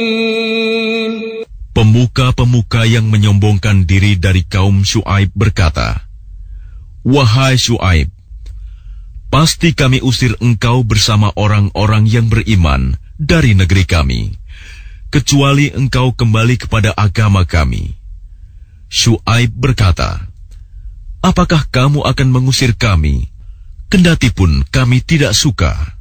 Pemuka-pemuka yang menyombongkan diri dari kaum Syuaib berkata, "Wahai Syuaib, pasti kami usir engkau bersama orang-orang yang beriman dari negeri kami, kecuali engkau kembali kepada agama kami." Syuaib berkata, "Apakah kamu akan mengusir kami, kendatipun kami tidak suka?"